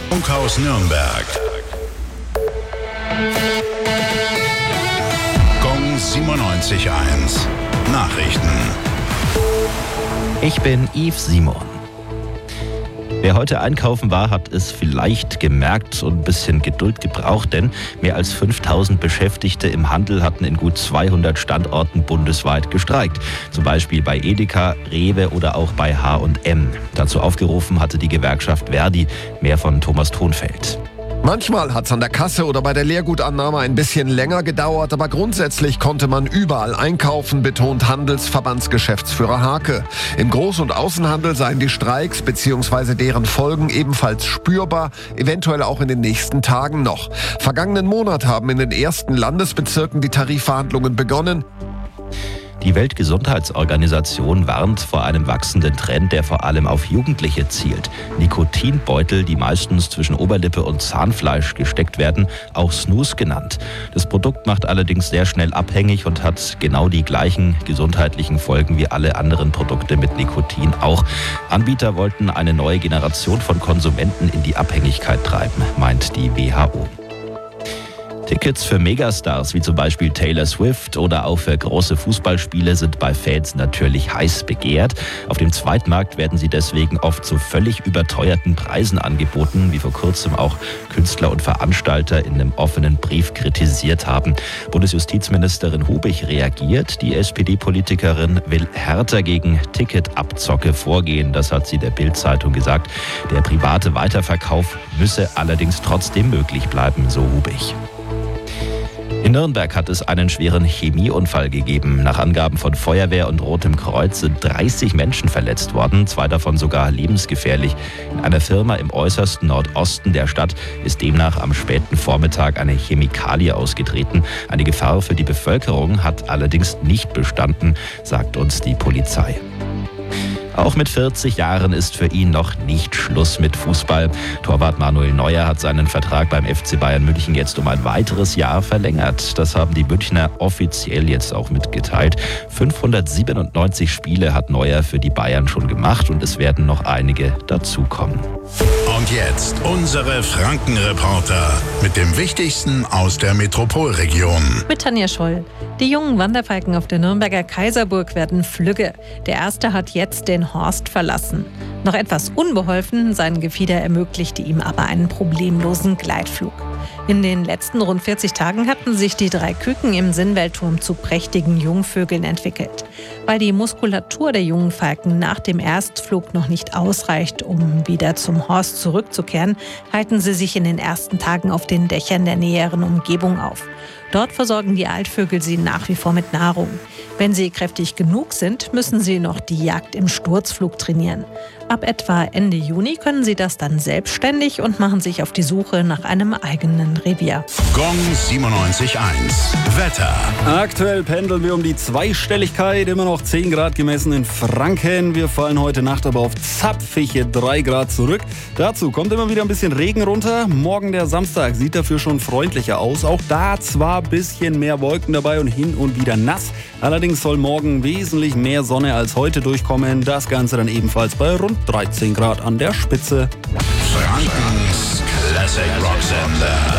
Funkhaus Nürnberg. Gong 97.1. Nachrichten. Ich bin Yves Simon. Wer heute einkaufen war, hat es vielleicht gemerkt und ein bisschen Geduld gebraucht, denn mehr als 5000 Beschäftigte im Handel hatten in gut 200 Standorten bundesweit gestreikt. Zum Beispiel bei Edeka, Rewe oder auch bei H&M. Dazu aufgerufen hatte die Gewerkschaft Verdi. Mehr von Thomas Thonfeld. Manchmal hat es an der Kasse oder bei der Leergutannahme ein bisschen länger gedauert, aber grundsätzlich konnte man überall einkaufen, betont Handelsverbandsgeschäftsführer Hake. Im Groß- und Außenhandel seien die Streiks bzw. deren Folgen ebenfalls spürbar, eventuell auch in den nächsten Tagen noch. Vergangenen Monat haben in den ersten Landesbezirken die Tarifverhandlungen begonnen. Die Weltgesundheitsorganisation warnt vor einem wachsenden Trend, der vor allem auf Jugendliche zielt. Nikotinbeutel, die meistens zwischen Oberlippe und Zahnfleisch gesteckt werden, auch Snus genannt. Das Produkt macht allerdings sehr schnell abhängig und hat genau die gleichen gesundheitlichen Folgen wie alle anderen Produkte mit Nikotin auch. Anbieter wollten eine neue Generation von Konsumenten in die Abhängigkeit treiben, meint die WHO. Tickets für Megastars wie zum Beispiel Taylor Swift oder auch für große Fußballspiele sind bei Fans natürlich heiß begehrt. Auf dem Zweitmarkt werden sie deswegen oft zu völlig überteuerten Preisen angeboten, wie vor kurzem auch Künstler und Veranstalter in einem offenen Brief kritisiert haben. Bundesjustizministerin Hubich reagiert. Die SPD-Politikerin will härter gegen Ticketabzocke vorgehen. Das hat sie der Bild-Zeitung gesagt. Der private Weiterverkauf müsse allerdings trotzdem möglich bleiben, so Hubich. In Nürnberg hat es einen schweren Chemieunfall gegeben. Nach Angaben von Feuerwehr und Rotem Kreuz sind 30 Menschen verletzt worden, 2 davon sogar lebensgefährlich. In einer Firma im äußersten Nordosten der Stadt ist demnach am späten Vormittag eine Chemikalie ausgetreten. Eine Gefahr für die Bevölkerung hat allerdings nicht bestanden, sagt uns die Polizei. Auch mit 40 Jahren ist für ihn noch nicht Schluss mit Fußball. Torwart Manuel Neuer hat seinen Vertrag beim FC Bayern München jetzt um ein weiteres Jahr verlängert. Das haben die Münchner offiziell jetzt auch mitgeteilt. 597 Spiele hat Neuer für die Bayern schon gemacht und es werden noch einige dazukommen. Und jetzt unsere Frankenreporter mit dem Wichtigsten aus der Metropolregion. Mit Tanja Scholl. Die jungen Wanderfalken auf der Nürnberger Kaiserburg werden flügge. Der erste hat jetzt den Horst verlassen. Noch etwas unbeholfen, sein Gefieder ermöglichte ihm aber einen problemlosen Gleitflug. In den letzten rund 40 Tagen hatten sich die 3 Küken im Sinnweltturm zu prächtigen Jungvögeln entwickelt. Weil die Muskulatur der jungen Falken nach dem Erstflug noch nicht ausreicht, um wieder zum Horst zurückzukehren, halten sie sich in den ersten Tagen auf den Dächern der näheren Umgebung auf. Dort versorgen die Altvögel sie nach wie vor mit Nahrung. Wenn sie kräftig genug sind, müssen sie noch die Jagd im Sturzflug trainieren. Ab etwa Ende Juni können sie das dann selbstständig und machen sich auf die Suche nach einem eigenen Revier. Gong 97.1. Wetter. Aktuell pendeln wir um die Zweistelligkeit, immer noch 10 Grad gemessen in Franken. Wir fallen heute Nacht aber auf zapfige 3 Grad zurück. Dazu kommt immer wieder ein bisschen Regen runter. Morgen der Samstag sieht dafür schon freundlicher aus. Auch da zwar ein bisschen mehr Wolken dabei und hin und wieder nass. Allerdings soll morgen wesentlich mehr Sonne als heute durchkommen. Das Ganze dann ebenfalls bei rund 13 Grad an der Spitze. Frankens Classic Rock Sender.